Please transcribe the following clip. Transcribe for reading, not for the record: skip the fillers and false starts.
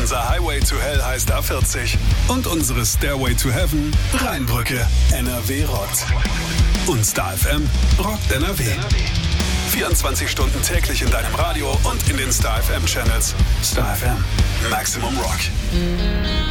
Unser Highway to Hell heißt A40. Und unsere Stairway to Heaven Rheinbrücke. NRW rockt. Und Star FM rockt NRW. 24 Stunden täglich in deinem Radio und in den Star FM Channels. Star FM. Maximum Rock.